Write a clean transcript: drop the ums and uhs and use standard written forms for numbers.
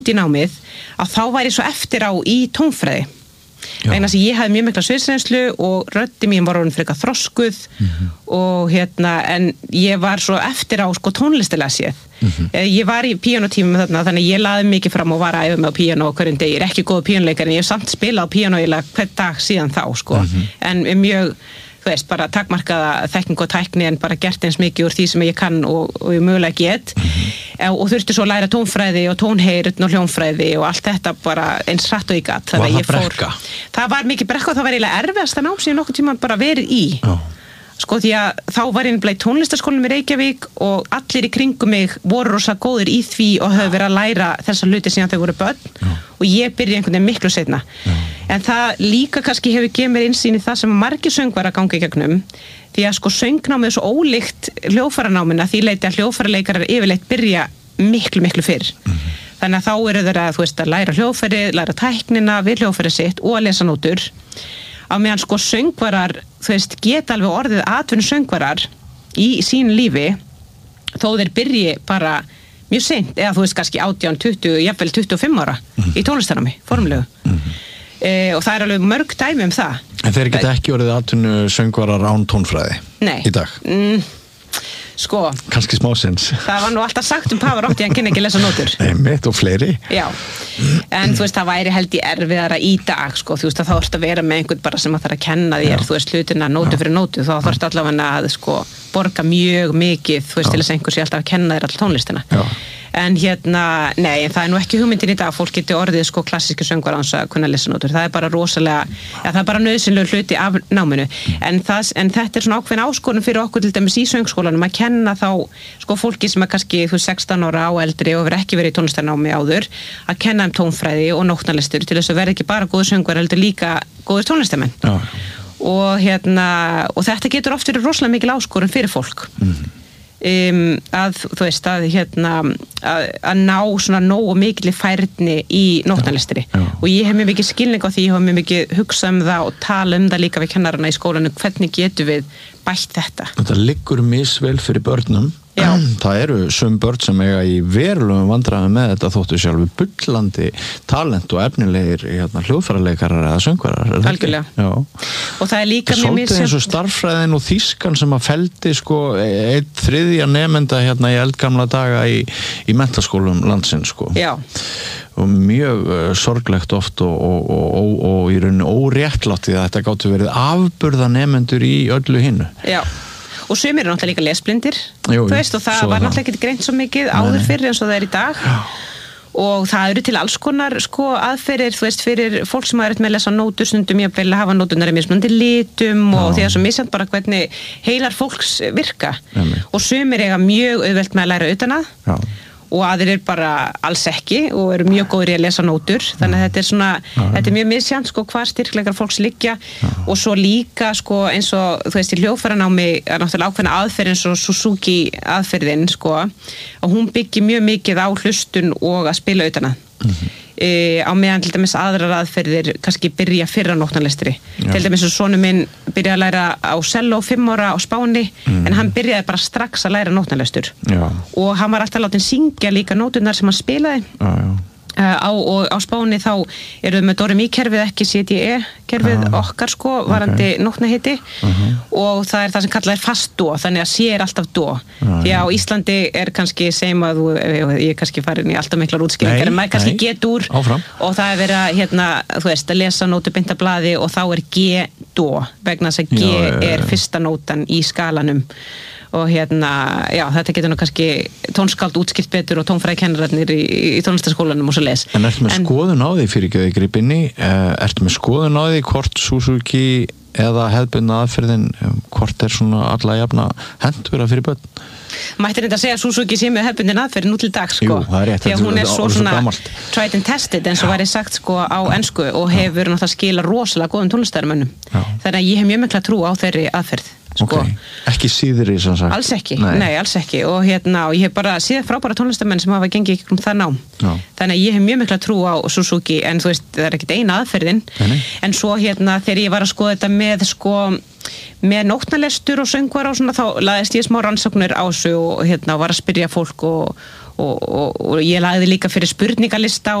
í námið að þá var ég svo eftir á í tónfræði vegna þess að ég hafði mjög mikla sviðsreynslu og röddi mín var orðin frekar þroskuð og en ég var svo eftir á sko tónlistilega séð ég var í píanótímum þarna þannig að ég laði mikið fram og var að æfa mig á píanó á hverjum degi, ég er ekki góð píanóleikari en ég hef samt spilað á píanó hvern dag síðan þá sko en mjög þú veist, bara takmarkaða þekking og tækni en bara gert eins mikið úr því sem ég kann og ég mögulega get og þurfti svo að læra tónfræði og tónheyrn og hljónfræði og allt þetta bara eins hratt og ég gat Var það brekka? Það var mikið brekka og það var eiginlega erfiðasta nám sem ég nokkuð tímann bara verið í sko því að þá var ég í tónlistarskólanum í Reykjavík og allir í kringum mig voru rosa góðir í því og höfðu verið að læra þessa hluti síðan þau voru börn og ég byrjaði einhvern veginn miklu seinna en það líka kannski hefur gefið mér innsýn í það sem margir söngvar að ganga í gegnum því að sko söngnámið er svo ólíkt hljóðfæranáminu að því leiti að hljóðfæraleikarar yfirleitt byrja miklu fyrr þannig að þá eru þeir að þú veist að læra hljóðfæri, læra tæknina við hljóðfæri sitt og að lesa nótur á meðan sko söngvarar þú veist geta alveg orðið atvinnusöngvarar í sínu lífi þó þeir byrji bara mjög seint eða þú veist kannski 18, 20, jafnvel 25 ára í tónlistarnámi, formlegu og það er alveg mörg dæmi það En þeir geta ekki orðið atvinnusöngvarar án tónfræði í dag sko kannski smásins það var nú alltaf sagt Pavarotti hann kynni ekki lesa nótur einmitt og fleiri já en þú veist það væri held ég erfiðara í dag sko þú veist að þá ertu að vera með einhvern bara sem að þarf að kenna þér þú veist hlutina nótu fyrir nótu þá þarftu allavega að sko borga mjög mikið þú veist til þess að einhver sé alltaf að kenna þér all tónlistina en nei, það er nú ekki hugmyndin í dag að fólk geti orðið sko klassíski söngvar án að kunna lesa nótur, það er bara rosalega það er bara nauðsynlegur hluti af náminu en þetta er svona ákveðin áskorun fyrir okkur til dæmis í söngskólanum að kenna þá sko fólki sem er kannski þú 16 ára á eldri og verið ekki verið í tónlistarnámi áður að kenna tónfræði og nótnalistur til þess að verða ekki bara góður söngvar heldur líka góður tónlistarmenn og þetta getur oft verið rosalega mikil áskorun fyrir fólk að þú veist að ná svona nógu mikil færni í nótnalistri og ég hef mjög mikið skilning á því ég hef mjög mikið hugsað það og tala það líka við kennarana í skólanum hvernig getum við bætt þetta liggur misvel fyrir börnum það eru sum börn sem eiga í verulegum vandræðum með þetta þóttu sjálfu bullandi talent og efnilegir hljóðfæraleikarar eða söngvarar algjörlega og það er líka mjög misjafnt eins og starffræðin og þýskan sem að feldi sko 1/3 nemenda í eldgamla daga í menntaskólum landsins sko og mjög sorglegt oft og í rauninni óréttlátt því að þetta gátu verið afburða nemendur í öllu hinnu og sumir eru náttúrulega líka lesblindir þú veist og það var náttúrulega ekki greint svo mikið áður fyrir eins og það er í dag og það eru til alls konar sko aðferðir þú veist fyrir fólk sem er með að lesa nótur stundum ég vil hafa nóturnar í mismunandi litum og því að svo misjant bara hvernig heilar fólks virka og sumir eiga mjög auðvelt með að læra utan að og aðrir bara alls ekki og eru mjög góðir í að lesa nótur þannig að þetta er svona, þetta er mjög misjant sko hvar styrkleikar fólks liggja og svo líka sko eins og þú veist í hljóðfæranámi er náttúrulega ákveðna aðferð eins og Suzuki aðferðin sko og hún byggir mjög mikið á hlustun og að spila utan að á meðan til dæmis aðrar aðferðir kannski byrja fyrra nótnalistri til dæmis og sonur minn byrjaði að læra á selló 5 ára á Spáni en hann byrjaði bara strax að læra nótnalistur og hann var alltaf látinn syngja líka nóturnar sem hann spilaði á Spáni þá eru við með Doremi kerfið ekki CDE kerfið okkar sko varandi nótnaheiti og það er það sem kallað er fast dó þannig að C er alltaf dó því að á Íslandi er kannski segjum að ég kannski farin í alltaf miklar útskýringar en maður kannski G-dúr og það er verið þú veist að lesa nótu beint af blaði og þá er G-dó vegna þess að G er fyrsta nótan í skalanum og þetta getur nú kannski tónskáld útskýrt betur og tónfræðikennararnir í tónlistarskólanum og svo les. En ertu með skoðun á því fyrir ekki að gripinni? Ertu með skoðun á því hvort Suzuki eða hefðbundna aðferðin hvort er svona alla jafna hentugra fyrir börn? Mætti reynda að segja að Suzuki sé með hefðbundin aðferð nú til dags sko. Jú, það er rétt. Því að hún er svo svona tried and tested eins og væri sagt sko á ensku og hefur náttúrulega skila rosalega góðum tónlistarmönnum. Þannig að ég hef mjög mikla trú á þeirri aðferð. Sko. Ekki síðri sem sagt alls ekki, nei alls ekki og ég hef bara séð frábæra tónlistamenn sem hafa gengið ykkur það nám þannig að ég hef mjög mikla trú á Suzuki en þú veist, það er ekkert eina aðferðin en svo þegar ég var að skoða þetta með nótnalestur og söngvar og svona þá laðist ég smá rannsóknir á þessu og var að spyrja fólk og ég lagði líka fyrir spurningalista